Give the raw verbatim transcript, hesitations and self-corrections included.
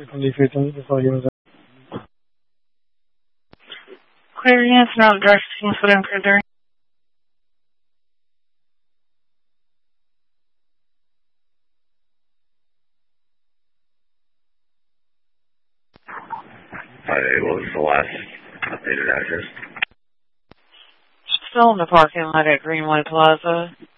Clear units now directing foot and further. Hi, what was the last updated address? Still in the parking lot at Greenway Plaza.